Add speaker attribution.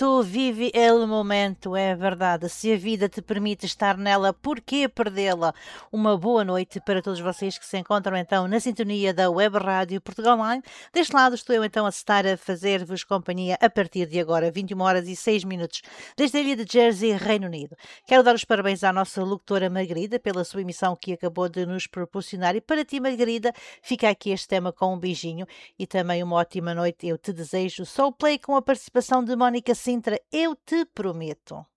Speaker 1: Tu vive el momento, é verdade. Se a vida te permite estar nela, por que perdê-la? Uma boa noite para todos vocês que se encontram então na sintonia da Web Rádio Portugal Online. Deste lado estou eu então a estar a fazer-vos companhia a partir de agora, 21 horas e 6 minutos, desde a ilha de Jersey, Reino Unido. Quero dar os parabéns à nossa locutora Margarida pela sua emissão que acabou de nos proporcionar. E para ti, Margarida, fica aqui este tema com um beijinho e também uma ótima noite. Eu te desejo Soul Play com a participação de Mónica Sintra. Eu te prometo.